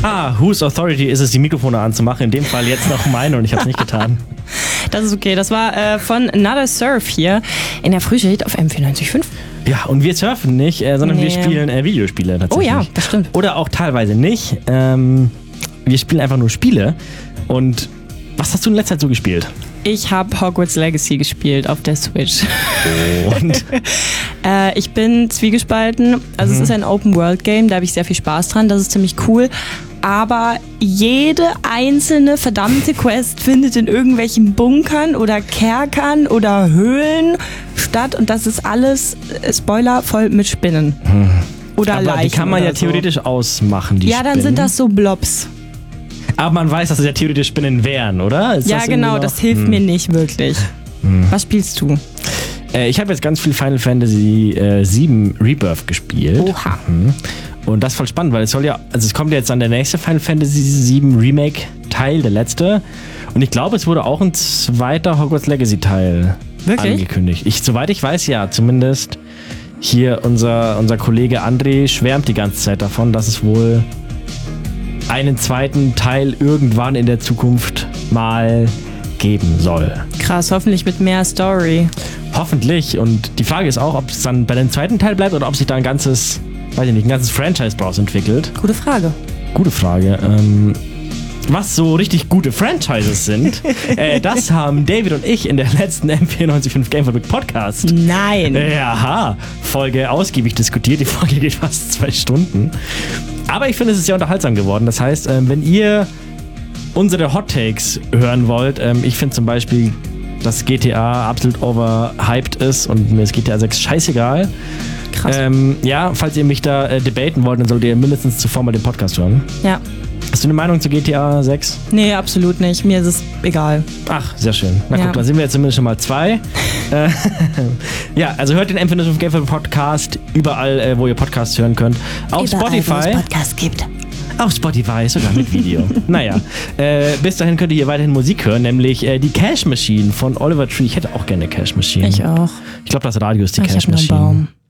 Whose Authority ist es, die Mikrofone anzumachen? In dem Fall jetzt noch meine und ich habe es nicht getan. Das ist okay. Das war von Another Surf hier in der Frühschicht auf M94.5. Ja, und wir surfen nicht, sondern wir spielen Videospiele tatsächlich. Oh ja, das stimmt. Oder auch teilweise nicht. Wir spielen einfach nur Spiele. Und was hast du in letzter Zeit so gespielt? Ich habe Hogwarts Legacy gespielt auf der Switch. Und? Ich bin zwiegespalten. Also es ist ein Open-World-Game, da habe ich sehr viel Spaß dran. Das ist ziemlich cool. Aber jede einzelne verdammte Quest findet in irgendwelchen Bunkern oder Kerkern oder Höhlen statt. Und das ist alles, Spoiler, voll mit Spinnen. Oder Leichen. Aber die kann man ja theoretisch ausmachen, die Spinnen. Ja, dann sind das so Blobs. Aber man weiß, dass es ja theoretisch Spinnen wären, oder? Ist ja, genau, das hilft mir nicht wirklich. Was spielst du? Ich habe jetzt ganz viel Final Fantasy VII Rebirth gespielt. Oha. Und das ist voll spannend, weil es kommt jetzt dann der nächste Final Fantasy VII Remake Teil, der letzte. Und ich glaube, es wurde auch ein zweiter Hogwarts Legacy Teil angekündigt. Soweit ich weiß, ja, zumindest hier unser Kollege André schwärmt die ganze Zeit davon, dass es wohl einen zweiten Teil irgendwann in der Zukunft mal geben soll. Krass, hoffentlich mit mehr Story. Hoffentlich. Und die Frage ist auch, ob es dann bei dem zweiten Teil bleibt oder ob sich da ein ganzes Franchise draus entwickelt. Gute Frage. Was so richtig gute Franchises sind, das haben David und ich in der letzten M94.5 Game for Week Podcast. Nein. Folge ausgiebig diskutiert. Die Folge geht fast 2 Stunden. Aber ich finde, es ist sehr unterhaltsam geworden. Das heißt, wenn ihr unsere Hot Takes hören wollt, ich finde zum Beispiel, dass GTA absolut overhyped ist und mir ist GTA 6 scheißegal. Krass. Falls ihr mich da debaten wollt, dann solltet ihr mindestens zuvor mal den Podcast hören. Ja. Hast du eine Meinung zu GTA 6? Nee, absolut nicht. Mir ist es egal. Ach, sehr schön. Na guck, da sind wir jetzt zumindest schon mal 2. Also hört den M95 Game Podcast überall, wo ihr Podcasts hören könnt. Auf überall, Spotify. wo es Podcasts gibt. Auf Spotify, sogar mit Video. Bis dahin könnt ihr hier weiterhin Musik hören, nämlich die Cash Machine von Oliver Tree. Ich hätte auch gerne Cash Machine. Ich auch. Ich glaube, das Radio ist die Ich Cash hab nur einen Machine. Baum.